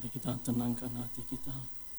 Mari kita tenangkan hati kita.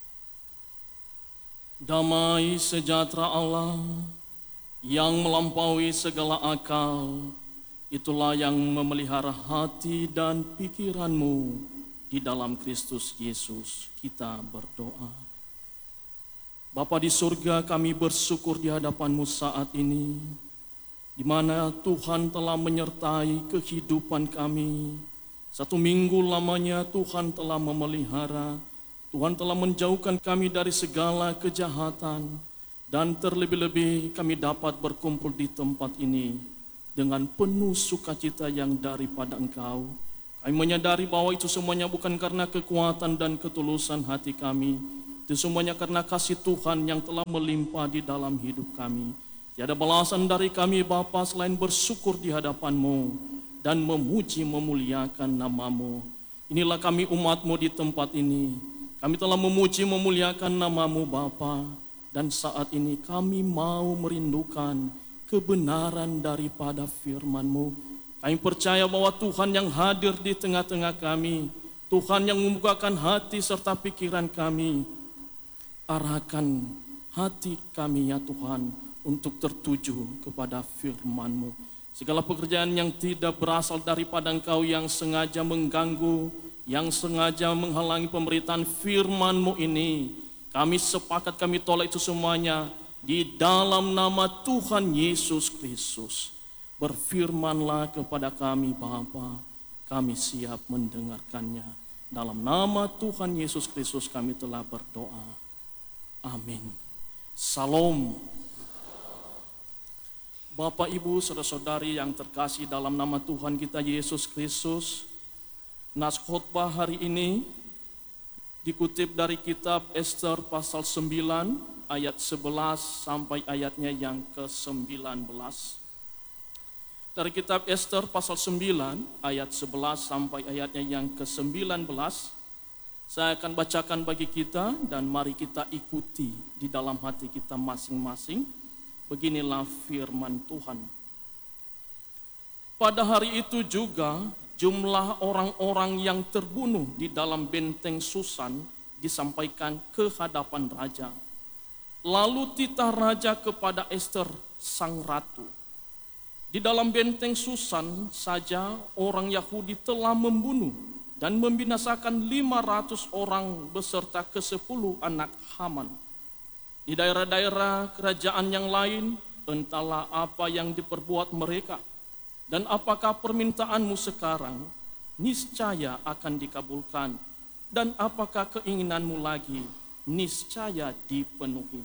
Damai sejahtera Allah yang melampaui segala akal, itulah yang memelihara hati dan pikiranmu di dalam Kristus Yesus. Kita berdoa. Bapa di surga, kami bersyukur di hadapan-Mu saat ini, di mana Tuhan telah menyertai kehidupan kami. 1 minggu lamanya Tuhan telah memelihara, Tuhan telah menjauhkan kami dari segala kejahatan, dan terlebih-lebih kami dapat berkumpul di tempat ini dengan penuh sukacita yang daripada Engkau. Kami menyadari bahwa itu semuanya bukan karena kekuatan dan ketulusan hati kami, itu semuanya karena kasih Tuhan yang telah melimpah di dalam hidup kami. Tiada balasan dari kami Bapa selain bersyukur di hadapan-Mu dan memuji memuliakan nama-Mu. Inilah kami umat-Mu di tempat ini. Kami telah memuji memuliakan nama-Mu Bapa, dan saat ini kami mau merindukan kebenaran daripada firman-Mu. Kami percaya bahwa Tuhan yang hadir di tengah-tengah kami, Tuhan yang membukakan hati serta pikiran kami, arahkan hati kami ya Tuhan untuk tertuju kepada firman-Mu. Segala pekerjaan yang tidak berasal daripada Engkau, yang sengaja mengganggu, yang sengaja menghalangi pemberitaan firman-Mu ini, kami sepakat, kami tolak itu semuanya di dalam nama Tuhan Yesus Kristus. Berfirmanlah kepada kami Bapa, kami siap mendengarkannya. Dalam nama Tuhan Yesus Kristus kami telah berdoa. Amin. Salam. Bapak, Ibu, saudara-saudari yang terkasih dalam nama Tuhan kita Yesus Kristus, nas khotbah hari ini dikutip dari kitab Ester pasal 9 ayat 11 sampai ayatnya yang ke-19. Dari kitab Ester pasal 9 ayat 11 sampai ayatnya yang ke-19, saya akan bacakan bagi kita dan mari kita ikuti di dalam hati kita masing-masing. Beginilah firman Tuhan. Pada hari itu juga jumlah orang-orang yang terbunuh di dalam benteng Susan disampaikan ke hadapan raja. Lalu titah raja kepada Ester sang ratu. Di dalam benteng Susan saja orang Yahudi telah membunuh dan membinasakan 500 orang beserta ke-10 anak Haman. Di daerah-daerah kerajaan yang lain, entahlah apa yang diperbuat mereka, dan apakah permintaanmu sekarang niscaya akan dikabulkan, dan apakah keinginanmu lagi niscaya dipenuhi.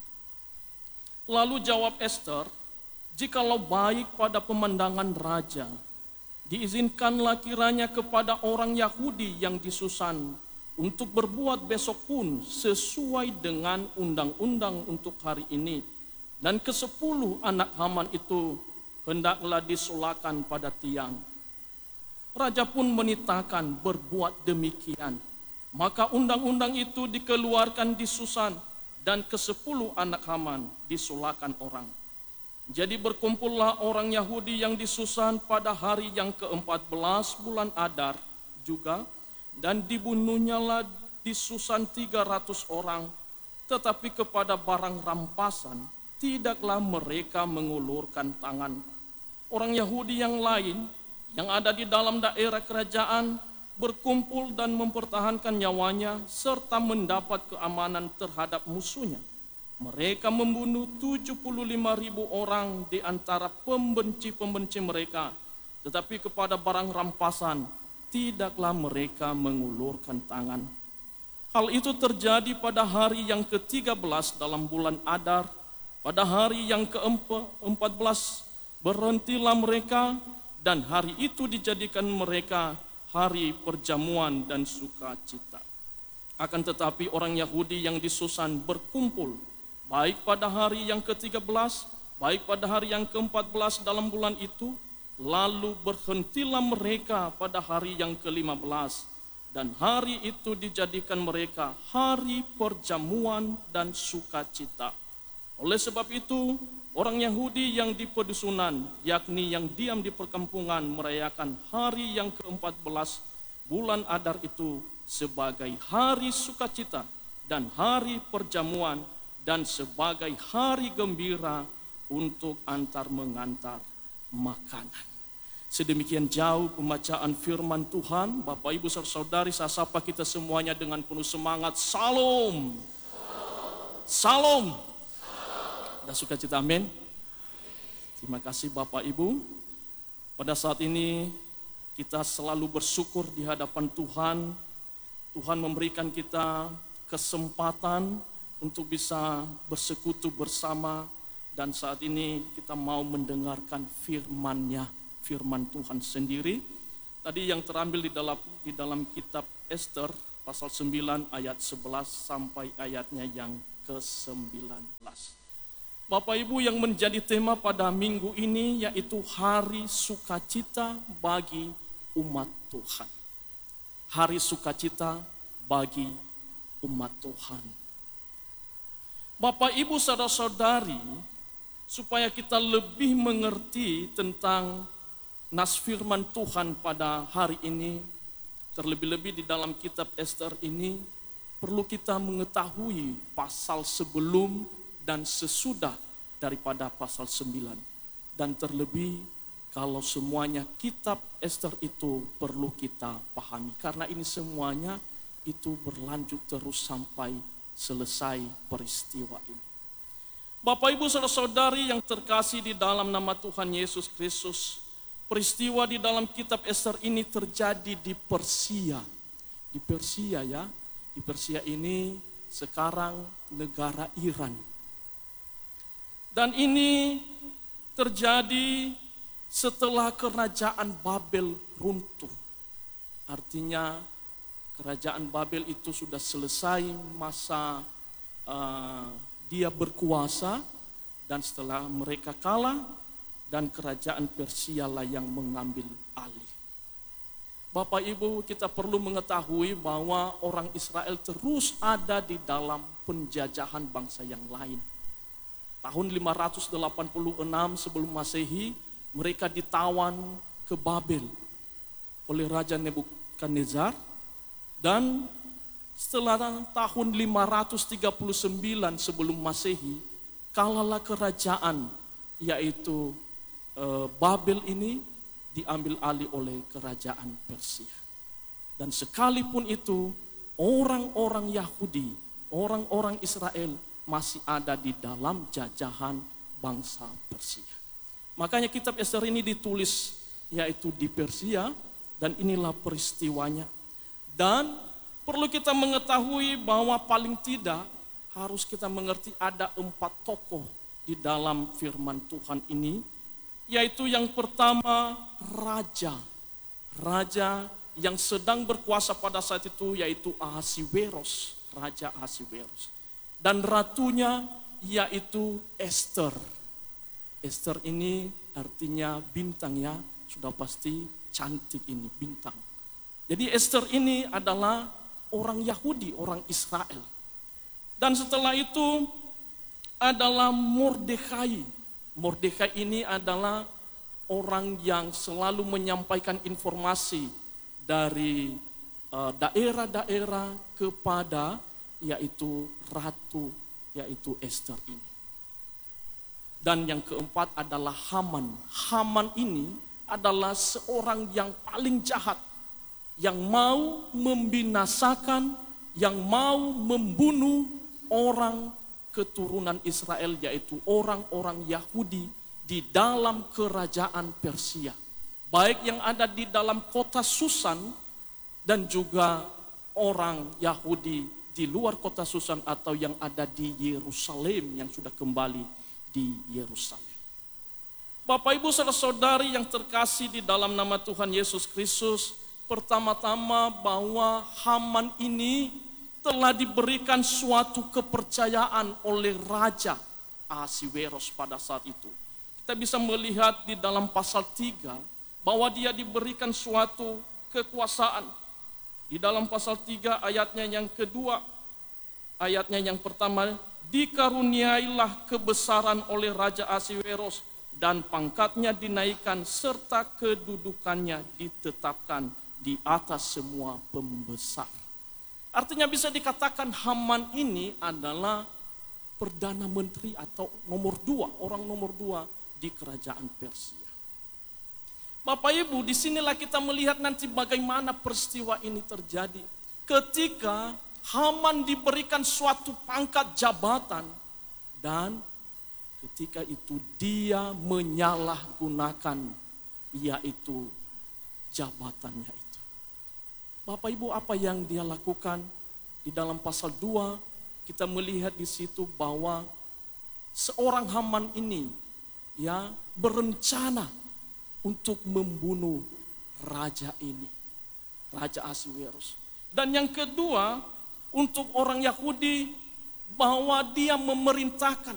Lalu jawab Ester, jikalau baik pada pemandangan raja, diizinkanlah kiranya kepada orang Yahudi yang di Susan untuk berbuat besok pun sesuai dengan undang-undang untuk hari ini, dan ke-10 anak Haman itu hendaklah disulakan pada tiang. Raja pun menitahkan berbuat demikian. Maka undang-undang itu dikeluarkan di Susan, dan ke-10 anak Haman disulakan orang. Jadi berkumpullah orang Yahudi yang di Susan pada hari yang ke-14 bulan Adar juga, dan dibunuhnyalah di Susan 300 orang, tetapi kepada barang rampasan tidaklah mereka mengulurkan tangan. Orang Yahudi yang lain yang ada di dalam daerah kerajaan berkumpul dan mempertahankan nyawanya serta mendapat keamanan terhadap musuhnya. Mereka membunuh 75.000 orang di antara pembenci-pembenci mereka, tetapi kepada barang rampasan tidaklah mereka mengulurkan tangan. Hal itu terjadi pada hari yang ke-13 dalam bulan Adar. Pada hari yang ke-14 berhentilah mereka, dan hari itu dijadikan mereka hari perjamuan dan sukacita. Akan tetapi orang Yahudi yang di Susan berkumpul, baik pada hari yang ke-13, baik pada hari yang ke-14 dalam bulan itu, lalu berhentilah mereka pada hari yang ke-15, dan hari itu dijadikan mereka hari perjamuan dan sukacita. Oleh sebab itu, orang Yahudi yang di pedusunan, yakni yang diam di perkampungan, merayakan hari yang ke-14 bulan Adar itu sebagai hari sukacita dan hari perjamuan dan sebagai hari gembira untuk antar mengantar makanan. Sedemikian jauh pembacaan firman Tuhan. Bapak, Ibu, saudari, saya sapa kita semuanya dengan penuh semangat. Salam. Salam. Dan sukacita, amin. Terima kasih Bapak Ibu. Pada saat ini kita selalu bersyukur di hadapan Tuhan. Tuhan memberikan kita kesempatan untuk bisa bersekutu bersama. Dan saat ini kita mau mendengarkan firman-Nya. Firman Tuhan sendiri. Tadi yang terambil di dalam kitab Ester pasal 9 ayat 11 sampai ayatnya yang ke-19. Bapak Ibu, yang menjadi tema pada minggu ini yaitu hari sukacita bagi umat Tuhan. Hari sukacita bagi umat Tuhan. Bapak Ibu saudara-saudari, supaya kita lebih mengerti tentang nas firman Tuhan pada hari ini, terlebih-lebih di dalam kitab Ester ini, perlu kita mengetahui pasal sebelum dan sesudah daripada pasal 9. Dan terlebih kalau semuanya kitab Ester itu perlu kita pahami. Karena ini semuanya itu berlanjut terus sampai selesai peristiwa ini. Bapak Ibu saudara-saudari yang terkasih di dalam nama Tuhan Yesus Kristus, peristiwa di dalam kitab Ester ini terjadi di Persia. Di Persia ya. Di Persia ini sekarang negara Iran. Dan ini terjadi setelah kerajaan Babel runtuh. Artinya kerajaan Babel itu sudah selesai masa dia berkuasa. Dan setelah mereka kalah, dan kerajaan Persia lah yang mengambil alih. Bapak Ibu, kita perlu mengetahui bahwa orang Israel terus ada di dalam penjajahan bangsa yang lain. Tahun 586 sebelum Masehi, mereka ditawan ke Babel oleh Raja Nebukadnezar. Dan setelah tahun 539 sebelum Masehi, kalahlah kerajaan yaitu Babel ini diambil alih oleh kerajaan Persia. Dan sekalipun itu orang-orang Yahudi, orang-orang Israel masih ada di dalam jajahan bangsa Persia. Makanya kitab Ester ini ditulis yaitu di Persia, dan inilah peristiwanya. Dan perlu kita mengetahui bahwa paling tidak harus kita mengerti ada 4 tokoh di dalam firman Tuhan ini. Yaitu yang pertama raja. Raja yang sedang berkuasa pada saat itu yaitu Ahasiweros. Raja Ahasiweros. Dan ratunya yaitu Ester. Ester ini artinya bintang ya. Sudah pasti cantik ini bintang. Jadi Ester ini adalah orang Yahudi, orang Israel. Dan setelah itu adalah Mordekai. Mordekai ini adalah orang yang selalu menyampaikan informasi dari daerah-daerah kepada yaitu ratu, yaitu Ester ini. Dan yang keempat adalah Haman. Haman ini adalah seorang yang paling jahat, yang mau membinasakan, yang mau membunuh orang keturunan Israel, yaitu orang-orang Yahudi di dalam kerajaan Persia. Baik yang ada di dalam kota Susan dan juga orang Yahudi di luar kota Susan atau yang ada di Yerusalem yang sudah kembali di Yerusalem. Bapak Ibu saudara-saudari yang terkasih di dalam nama Tuhan Yesus Kristus, pertama-tama bahwa Haman ini telah diberikan suatu kepercayaan oleh Raja Ahasiweros pada saat itu. Kita bisa melihat di dalam pasal 3 bahwa dia diberikan suatu kekuasaan. Di dalam pasal 3 ayatnya yang kedua, ayatnya yang pertama, dikaruniailah kebesaran oleh Raja Ahasiweros dan pangkatnya dinaikkan serta kedudukannya ditetapkan di atas semua pembesar. Artinya bisa dikatakan Haman ini adalah Perdana Menteri atau orang nomor dua di kerajaan Persia. Bapak Ibu, disinilah kita melihat nanti bagaimana peristiwa ini terjadi. Ketika Haman diberikan suatu pangkat jabatan dan ketika itu dia menyalahgunakan yaitu jabatannya itu. Bapak Ibu, apa yang dia lakukan? Di dalam pasal 2 kita melihat di situ bahwa seorang Haman ini ya berencana untuk membunuh raja ini, Raja Ahasiwerus. Dan yang kedua, untuk orang Yahudi bahwa dia memerintahkan